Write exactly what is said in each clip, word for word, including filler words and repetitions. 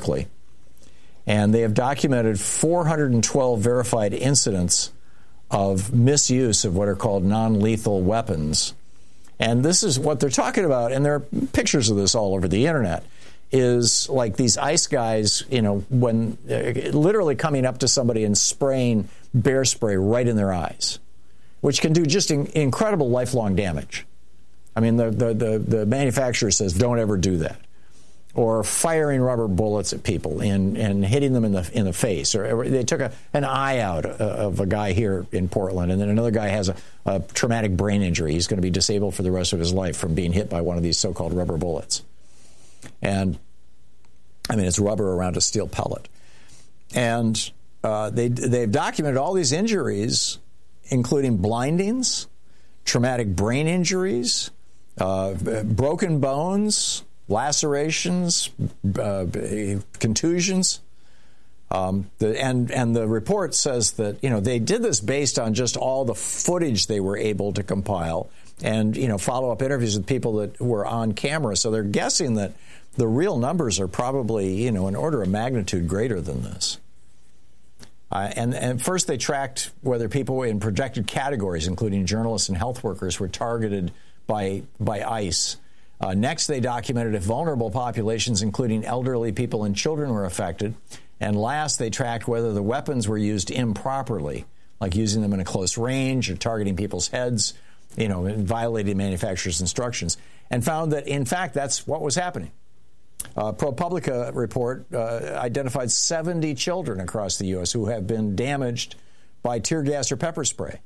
Berkeley. And they have documented four hundred twelve verified incidents of misuse of what are called non-lethal weapons. And this is what they're talking about, and there are pictures of this all over the internet, is like these ICE guys, you know, when uh, literally coming up to somebody and spraying bear spray right in their eyes, which can do just in, incredible lifelong damage. I mean, the, the, the, the manufacturer says, don't ever do that. Or firing rubber bullets at people and, and hitting them in the in the face. Or they took a, an eye out of a guy here in Portland, and then another guy has a, a traumatic brain injury. He's going to be disabled for the rest of his life from being hit by one of these so-called rubber bullets. And, I mean, it's rubber around a steel pellet. And uh, they, they've documented all these injuries, including blindings, traumatic brain injuries, uh, broken bones, lacerations, uh, contusions. Um, the, and, and the report says that, you know, they did this based on just all the footage they were able to compile and, you know, follow-up interviews with people that were on camera. So they're guessing that the real numbers are probably, you know, an order of magnitude greater than this. Uh, and, and first they tracked whether people in protected categories, including journalists and health workers, were targeted by, by ICE. Uh, next, they documented if vulnerable populations, including elderly people and children, were affected. And last, they tracked whether the weapons were used improperly, like using them in a close range or targeting people's heads, you know, and violating manufacturer's instructions, and found that, in fact, that's what was happening. Uh, ProPublica report uh, identified seventy children across the U S who have been damaged by tear gas or pepper spray.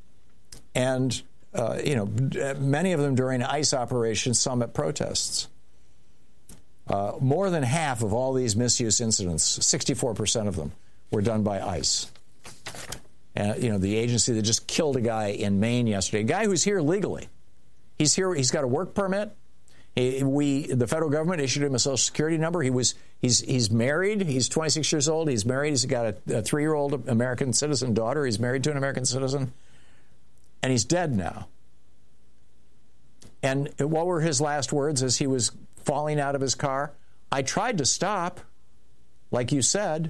And Uh, you know, many of them during ICE operations, some at protests. Uh, more than half of all these misuse incidents, sixty-four percent of them, were done by ICE. Uh, you know, the agency that just killed a guy in Maine yesterday, a guy who's here legally. He's here. He's got a work permit. He, we, the federal government, issued him a Social Security number. He was, he's, he's married. He's twenty-six years old. He's married. He's got a, a three-year-old American citizen daughter. He's married to an American citizen. And he's dead now. And what were his last words as he was falling out of his car? I tried to stop, like you said.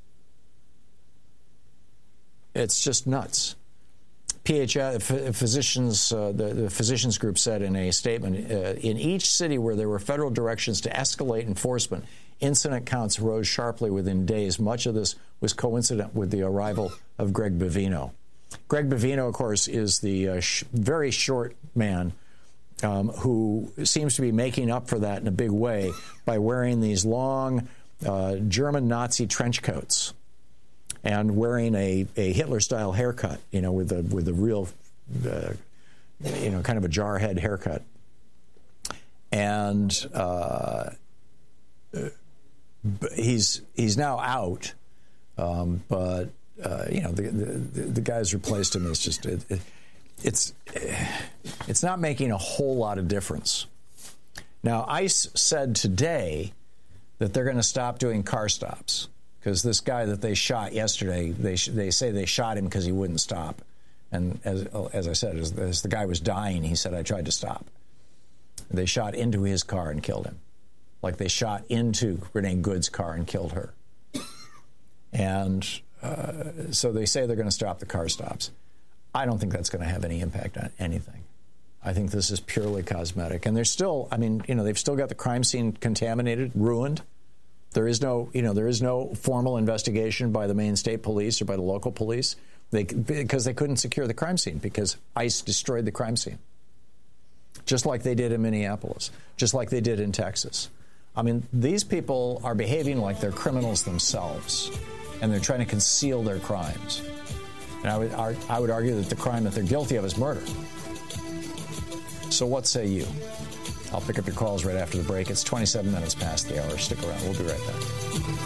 It's just nuts. P H S, physicians, uh, the, the physicians group said in a statement, uh, in each city where there were federal directions to escalate enforcement, incident counts rose sharply within days. Much of this was coincident with the arrival of Greg Bavino. Greg Bavino, of course, is the uh, sh- very short man um, who seems to be making up for that in a big way by wearing these long uh, German Nazi trench coats and wearing a, a Hitler-style haircut, you know, with a with a real, uh, you know, kind of a jarhead haircut. And uh, he's he's now out, um, but. Uh, you know, the, the the guys replaced him. It's just it, it, it's it's not making a whole lot of difference. Now, ICE said today that they're going to stop doing car stops because this guy that they shot yesterday, they they say they shot him because he wouldn't stop. And as as I said, as, as the guy was dying, he said, "I tried to stop." They shot into his car and killed him, like they shot into Renee Good's car and killed her. And Uh, so they say they're going to stop the car stops. I don't think that's going to have any impact on anything. I think this is purely cosmetic. And there's still, I mean, you know, they've still got the crime scene contaminated, ruined. There is no, you know, there is no formal investigation by the Maine State Police or by the local police they, because they couldn't secure the crime scene because ICE destroyed the crime scene. Just like they did in Minneapolis, just like they did in Texas. I mean, these people are behaving like they're criminals themselves. And they're trying to conceal their crimes. And I would, I would argue that the crime that they're guilty of is murder. So what say you? I'll pick up your calls right after the break. It's twenty-seven minutes past the hour. Stick around. We'll be right back.